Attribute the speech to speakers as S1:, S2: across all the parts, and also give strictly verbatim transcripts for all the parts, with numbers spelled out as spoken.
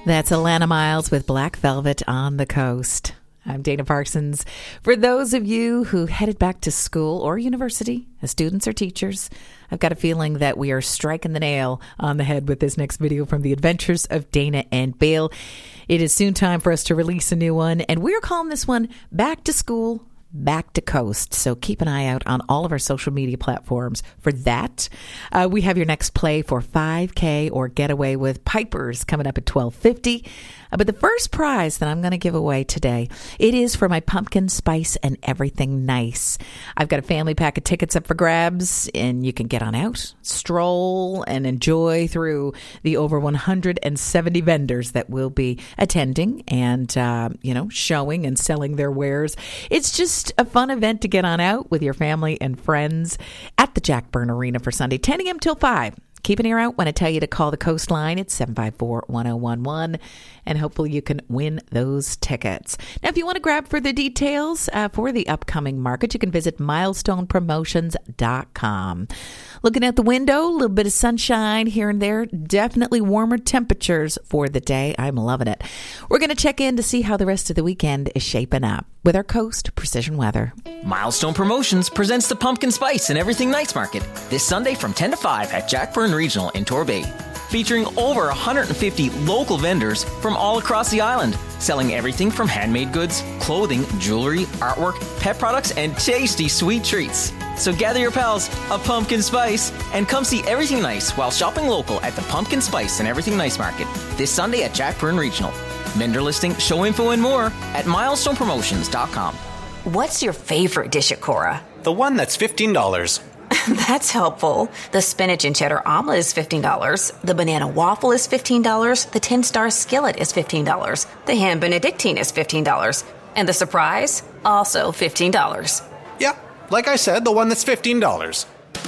S1: That's Alana Miles with Black Velvet on the Coast. I'm Dana Parsons. For those of you who headed back to school or university as students or teachers, I've got a feeling that we are striking the nail on the head with this next video from The Adventures of Dana and Bale. It is soon time for us to release a new one, and we're calling this one Back to School, Back to Coast. So keep an eye out on all of our social media platforms for that. Uh, we have your next play for five K or Getaway with Pipers coming up at twelve fifty. Uh, but the first prize that I'm going to give away today, it is for my Pumpkin Spice and Everything Nice. I've got a family pack of tickets up for grabs, and you can get on out, stroll, and enjoy through the over one hundred seventy vendors that will be attending and, uh, you know, showing and selling their wares. It's just a fun event to get on out with your family and friends at the Jack Byrne Arena for Sunday, ten a.m. till five. Keep an ear out when I tell you to call the Coastline. It's seven five four, one oh one one, and hopefully you can win those tickets. Now, if you want to grab further details uh, for the upcoming market, you can visit milestone promotions dot com. Looking out the window, a little bit of sunshine here and there, definitely warmer temperatures for the day. I'm loving it. We're going to check in to see how the rest of the weekend is shaping up with our Coast Precision Weather.
S2: Milestone Promotions presents the Pumpkin Spice and Everything Nice Market this Sunday from ten to five at Jack Byrne Regional in Torbay. Featuring over one hundred fifty local vendors from all across the island, selling everything from handmade goods, clothing, jewelry, artwork, pet products, and tasty sweet treats. So gather your pals, a pumpkin spice, and come see Everything Nice while shopping local at the Pumpkin Spice and Everything Nice Market this Sunday at Jack Byrne Regional. Vendor listing, show info, and more at milestone promotions dot com.
S3: What's your favorite dish at Cora?
S4: The one that's fifteen dollars.
S3: That's helpful. The spinach and cheddar omelet is fifteen dollars. The banana waffle is fifteen dollars. The ten-star skillet is fifteen dollars. The ham benedictine is fifteen dollars. And the surprise? Also fifteen dollars.
S4: Yeah, like I said, the one that's fifteen dollars.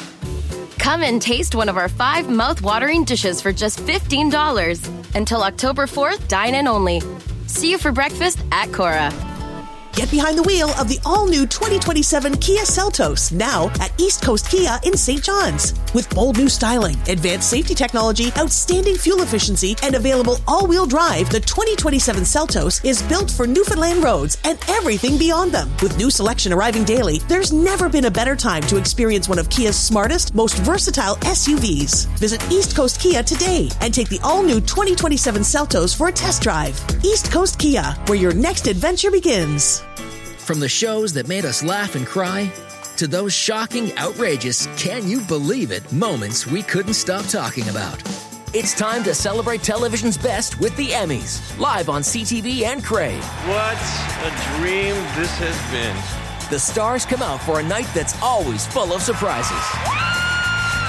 S5: Come and taste one of our five mouth-watering dishes for just fifteen dollars. Until October fourth, dine in only. See you for breakfast at Cora.
S6: Get behind the wheel of the all-new twenty twenty-seven Kia Seltos, now at East Coast Kia in Saint John's. With bold new styling, advanced safety technology, outstanding fuel efficiency, and available all-wheel drive, the twenty twenty-seven Seltos is built for Newfoundland roads and everything beyond them. With new selection arriving daily, there's never been a better time to experience one of Kia's smartest, most versatile S U Vs. Visit East Coast Kia today and take the all-new twenty twenty-seven Seltos for a test drive. East Coast Kia, where your next adventure begins.
S7: From the shows that made us laugh and cry, to those shocking, outrageous, can you believe it moments we couldn't stop talking about. It's time to celebrate television's best with the Emmys, live on C T V and Crave.
S8: What a dream this has been.
S7: The stars come out for a night that's always full of surprises.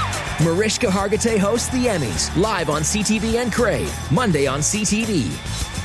S7: Mariska Hargitay hosts the Emmys, live on C T V and Crave, Monday on C T V.